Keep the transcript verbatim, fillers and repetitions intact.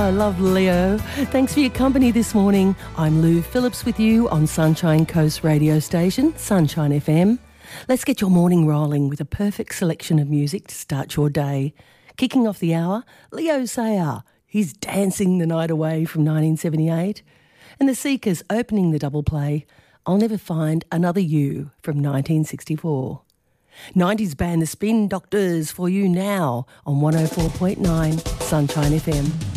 I love Leo. Thanks for your company this morning. I'm Lou Phillips with you on Sunshine Coast radio station, Sunshine F M. Let's get your morning rolling with a perfect selection of music to start your day. Kicking off the hour, Leo Sayer. He's Dancing the Night Away from nineteen seventy-eight. And the Seekers opening the double play, I'll Never Find Another You from nineteen sixty-four. nineties band The Spin Doctors for you now on one oh four point nine Sunshine F M.